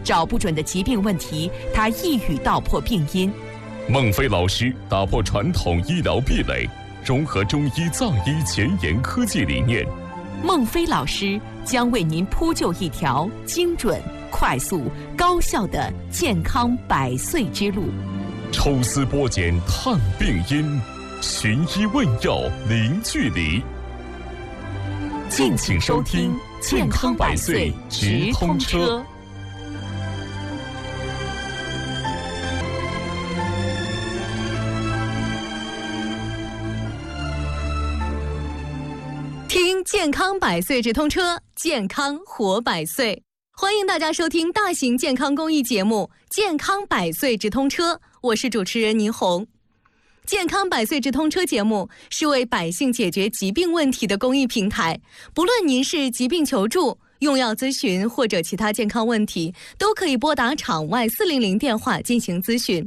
找不准的疾病问题，他一语道破病因。 孟非老师打破传统医疗壁垒，融合中医藏医前沿科技理念。 孟非老师将为您铺就一条精准、快速、高效的健康100岁之路。 抽丝剥茧探病因，寻医问药零距离。 敬请收听健康100岁直通车。 听健康100岁直通车，健康活100岁。欢迎大家收听大型健康公益节目《健康100岁直通车》，我是主持人倪红。健康100岁直通车节目是为百姓解决疾病问题的公益平台，不论您是疾病求助、用药咨询或者其他健康问题，都可以拨打场外400电话进行咨询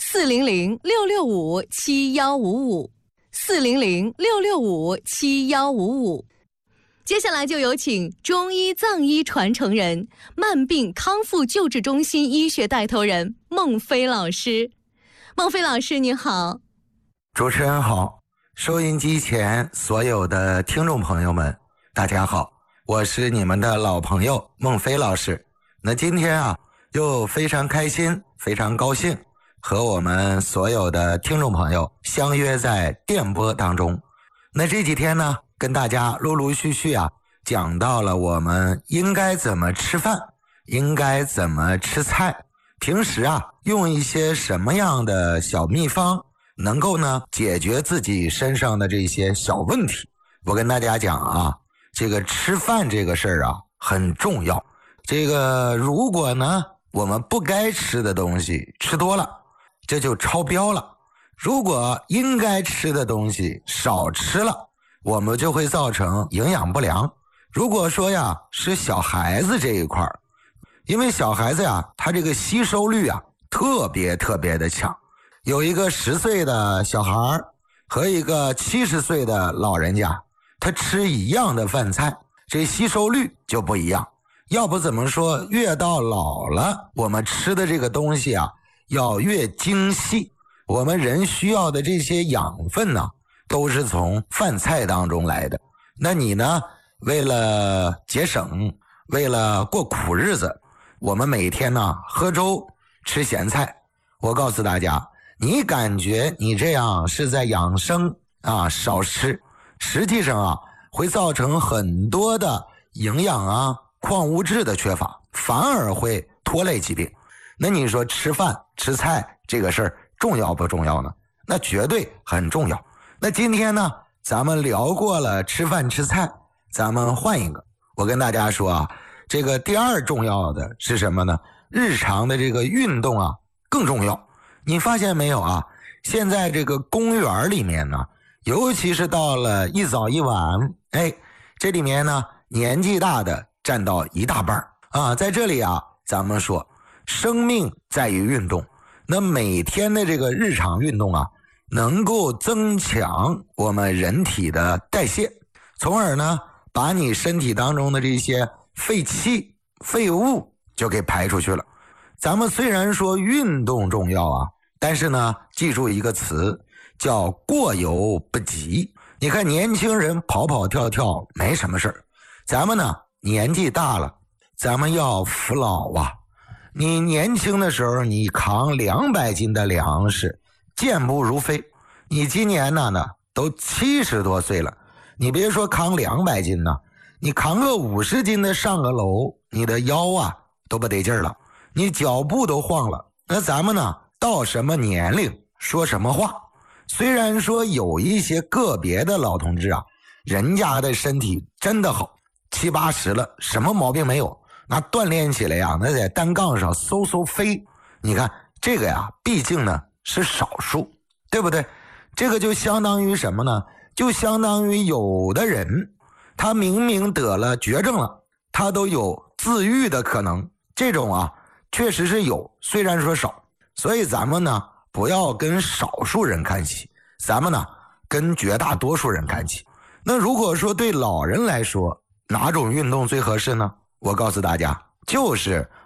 ，400-665-7155，400-665-7155。接下来就有请中医藏医传承人、慢病康复救治中心医学带头人孟非老师。孟非老师您好。 主持人好，收音机前所有的听众朋友们大家好，我是你们的老朋友孟非老师。那今天又非常开心，非常高兴和我们所有的听众朋友相约在电波当中。那这几天呢，跟大家陆陆续续讲到了我们应该怎么吃饭，应该怎么吃菜，平时用一些什么样的小秘方能够呢解决自己身上的这些小问题。我跟大家讲这个吃饭这个事儿很重要。这个如果呢我们不该吃的东西吃多了，这就超标了。如果应该吃的东西少吃了，我们就会造成营养不良。如果说是小孩子这一块，因为小孩子他这个吸收率特别的强。有一个10岁的小孩和一个70岁的老人家，他吃一样的饭菜，这吸收率就不一样。要不怎么说越到老了，我们吃的这个东西要越精细。我们人需要的这些养分都是从饭菜当中来的。那你呢，为了节省，为了过苦日子，我们每天喝粥吃咸菜。我告诉大家，你感觉你这样是在养生少吃，实际上会造成很多的营养矿物质的缺乏，反而会拖累疾病。那你说吃饭吃菜这个事儿重要不重要呢？那绝对很重要。那今天呢，咱们聊过了吃饭吃菜，咱们换一个。我跟大家说这个第二重要的是什么呢？日常的这个运动更重要。你发现没有现在这个公园里面呢，尤其是到了一早一晚，这里面呢年纪大的占到一大半在这里咱们说生命在于运动。那每天的这个日常运动能够增强我们人体的代谢，从而呢把你身体当中的这些废气废物就给排出去了。咱们虽然说运动重要但是呢记住一个词叫过犹不及。你看年轻人跑跑跳跳没什么事儿，咱们呢年纪大了，咱们要服老你年轻的时候你扛200斤的粮食健步如飞，你今年呢都70多岁了，你别说扛200斤你扛个50斤的上个楼，你的腰都不得劲儿了，你脚步都晃了。那咱们呢到什么年龄说什么话。虽然说有一些个别的老同志人家的身体真的好，70、80了什么毛病没有，那锻炼起来那在单杠上嗖飞。你看这个毕竟呢是少数，对不对？这个就相当于什么呢？就相当于有的人他明明得了绝症了，他都有自愈的可能，这种确实是有，虽然说少。所以咱们呢不要跟少数人看齐，咱们呢跟绝大多数人看齐。那如果说对老人来说哪种运动最合适呢？我告诉大家，就是